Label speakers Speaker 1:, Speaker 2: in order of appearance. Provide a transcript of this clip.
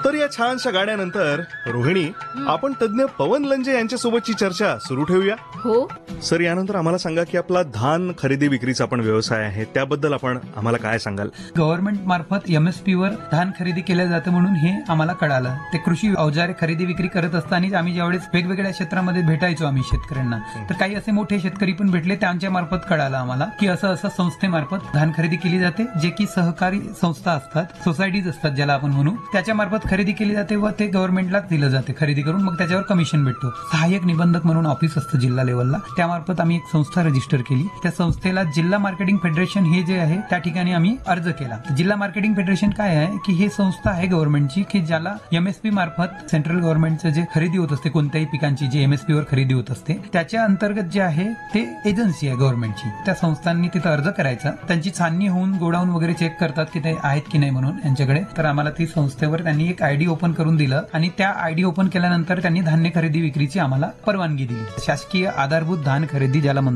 Speaker 1: तर या छानशा गाण्यानंतर रोहिणी, आपण तज्ञ पवन लंजे यांच्यासोबतची चर्चा सुरू ठेवूया.
Speaker 2: हो.
Speaker 1: सर, यानंतर आम्हाला सांगा की आपला धान खरेदी विक्रीचा पण व्यवसाय आहे, त्याबद्दल आपण आम्हाला काय सांगाल?
Speaker 3: गव्हर्नमेंट मार्फत MSP वर धान खरेदी केलं जातं म्हणून हे आम्हाला कळालं. ते कृषी अवजारे खरेदी विक्री करत असताना आम्ही ज्यावेळेस वेगवेगळ्या क्षेत्रामध्ये भेटायचो आम्ही शेतकऱ्यांना, तर काही असे मोठे शेतकरी पण भेटले. त्यांच्या मार्फत कळालं आम्हाला की असं संस्थेमार्फत धान खरेदी केली जाते, जे की सहकारी संस्था असतात, सोसायटीज असतात ज्याला आपण म्हणू, त्याच्या मार्फत खरेदी केली जाते व ते गव्हर्नमेंटला दिलं जाते खरेदी करून. मग त्याच्यावर कमिशन भेटतो. सहाय्यक निबंधक म्हणून ऑफिस असतं जिल्हा लेवलला, त्यामार्फत आम्ही एक संस्था रजिस्टर केली. त्या संस्थेला जिल्हा मार्केटिंग फेडरेशन हे जे आहे त्या ठिकाणी आम्ही अर्ज केला. जिल्हा मार्केटिंग फेडरेशन काय आहे की हे संस्था आहे गव्हर्नमेंटची की ज्याला MSP मार्फत सेंट्रल गव्हर्नमेंटचं जे खरेदी होत असते कोणत्याही पिकांची जी MSP वर खरेदी होत असते त्याच्या अंतर्गत जे आहे ते एजन्सी आहे गव्हर्नमेंटची. त्या संस्थांनी तिथं अर्ज करायचा, त्यांची छाननी होऊन गोडाऊन वगैरे चेक करतात की ते आहेत की नाही म्हणून यांच्याकडे. तर आम्हाला ती संस्थेवर त्यांनी एक ID ओपन करून दिलं आणि त्या ID ओपन केल्यानंतर त्यांनी धान्य खरेदी विक्रीची आम्हाला परवानगी दिली. शासकीय आधारभूत धान खरेदी ज्याला म्हणतात